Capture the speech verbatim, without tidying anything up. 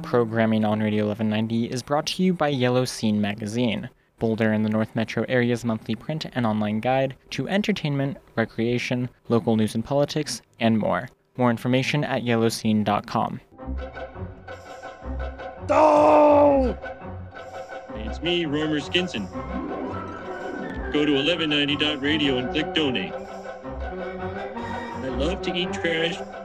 Programming on Radio eleven ninety is brought to you by Yellow Scene Magazine, Boulder and the North Metro area's monthly print and online guide to entertainment, recreation, local news and politics, and more. More information at yellow scene dot com. Oh! It's me, Romer Skinson. Go to eleven ninety dot radio and click donate. I love to eat trash